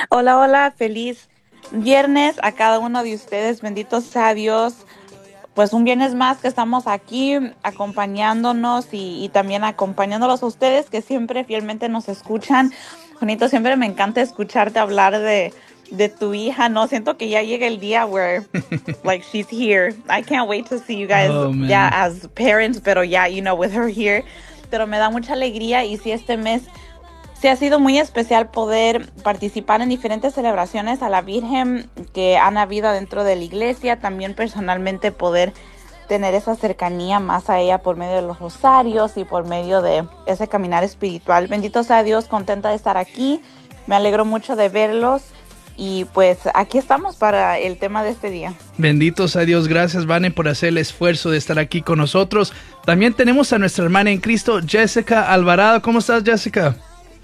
Hola, hola, feliz viernes a cada uno de ustedes, bendito sea Dios. Pues un viernes más que estamos aquí acompañándonos y también acompañándolos a ustedes que siempre fielmente nos escuchan. Juanito, siempre me encanta escucharte hablar de tu hija, ¿no? Siento que ya llega el día where, like, she's here. I can't wait to see you guys Oh, ya man. as parents, pero ya, with her here. Pero me da mucha alegría y sí, este mes sí ha sido muy especial poder participar en diferentes celebraciones a la Virgen que han habido dentro de la iglesia, también personalmente poder tener esa cercanía más a ella por medio de los rosarios y por medio de ese caminar espiritual. Bendito sea Dios, contenta de estar aquí, me alegro mucho de verlos y pues aquí estamos para el tema de este día. Benditos a Dios, gracias Vane por hacer el esfuerzo de estar aquí con nosotros. También tenemos a nuestra hermana en Cristo, Jessica Alvarado. ¿Cómo estás, Jessica?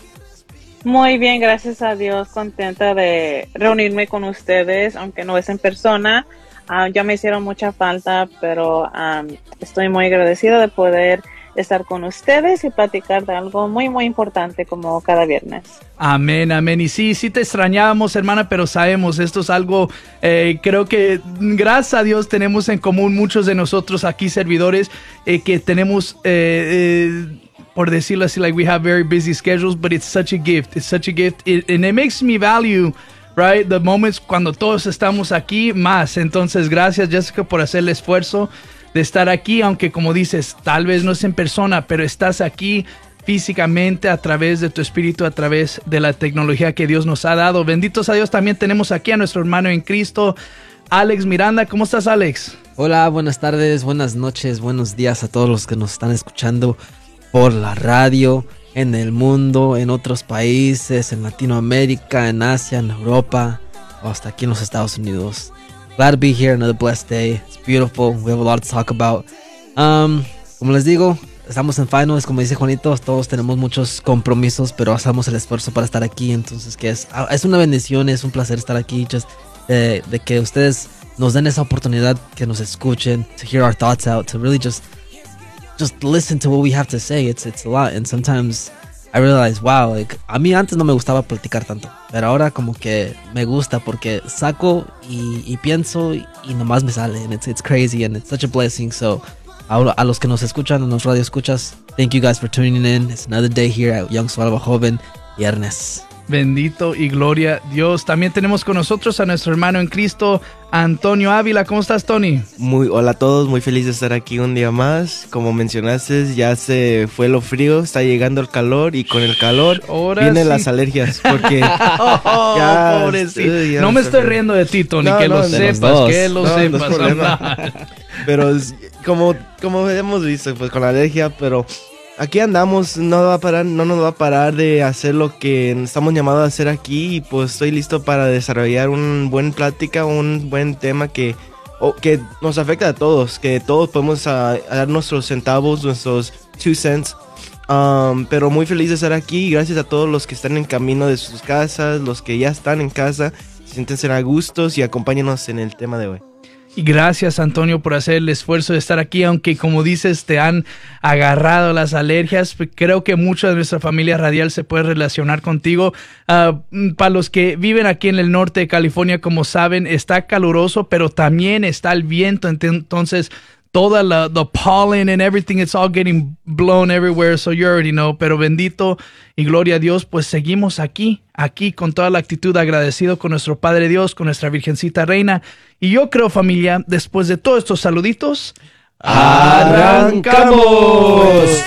Muy bien, gracias a Dios, contenta de reunirme con ustedes, aunque no es en persona. Ya me hicieron mucha falta, pero estoy muy agradecida de poder estar con ustedes y platicar de algo muy, muy importante como cada viernes. Amén, amén. Y sí te extrañábamos, hermana, pero sabemos, esto es algo, creo que gracias a Dios tenemos en común muchos de nosotros aquí servidores que tenemos... por decirlo así, like we have very busy schedules, but it's such a gift. It's such a gift. And it makes me value, right, the moments cuando todos estamos aquí más. Entonces, gracias, Jessica, por hacer el esfuerzo de estar aquí, aunque como dices, tal vez no es en persona, pero estás aquí físicamente a través de tu espíritu, a través de la tecnología que Dios nos ha dado. Benditos a Dios. También tenemos aquí a nuestro hermano en Cristo, Alex Miranda. ¿Cómo estás, Alex? Hola, buenas tardes, buenas noches, buenos días a todos los que nos están escuchando por la radio, en el mundo, en otros países, en Latinoamérica, en Asia, en Europa, o hasta aquí en los Estados Unidos. Glad to be here, another blessed day. It's beautiful, we have a lot to talk about. Como les digo, estamos en finals, como dice Juanito, todos tenemos muchos compromisos, pero hacemos el esfuerzo para estar aquí, entonces que es una bendición, es un placer estar aquí, de que ustedes nos den esa oportunidad, que nos escuchen, to hear our thoughts out, to really just listen to what we have to say. It's a lot, and sometimes I realize, wow, like, a mí antes no me gustaba platicar tanto, pero ahora como que me gusta porque saco y pienso y nomás me sale, and it's crazy, and it's such a blessing. So a los que nos escuchan, a los radio escuchas, thank you guys for tuning in. It's another day here at Young Suárez Joven, viernes. Bendito y gloria a Dios. También tenemos con nosotros a nuestro hermano en Cristo, Antonio Ávila. ¿Cómo estás, Tony? Hola a todos, muy feliz de estar aquí un día más. Como mencionaste, ya se fue lo frío, está llegando el calor y con el calor vienen las alergias. Porque pobrecito. No me estoy riendo de ti, Tony, que lo sepas, que lo sepas. Pero como hemos visto, pues con la alergia, pero... aquí andamos, no nos va a parar de hacer lo que estamos llamados a hacer aquí y pues estoy listo para desarrollar una buena plática, un buen tema que nos afecta a todos, que todos podemos dar nuestros centavos, nuestros 2 cents, pero muy feliz de estar aquí. Gracias a todos los que están en camino de sus casas, los que ya están en casa, siéntense a gustos y acompáñenos en el tema de hoy. Y gracias, Antonio, por hacer el esfuerzo de estar aquí, aunque como dices, te han agarrado las alergias. Creo que mucha de nuestra familia radial se puede relacionar contigo. Para los que viven aquí en el norte de California, como saben, está caluroso, pero también está el viento. Entonces, toda the pollen and everything, it's all getting blown everywhere, so you already know. Pero bendito y gloria a Dios, pues seguimos aquí con toda la actitud, agradecido con nuestro Padre Dios, con nuestra Virgencita Reina. Y yo creo, familia, después de todos estos saluditos, ¡arrancamos!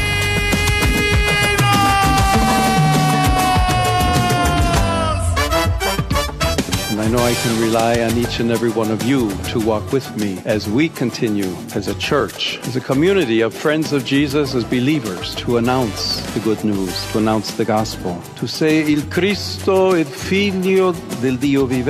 I know I can rely on each and every one of you to walk with me as we continue as a church, as a community of friends of Jesus, as believers, to announce the good news, to announce the gospel, to say il Cristo, il Figlio del Dio vivente.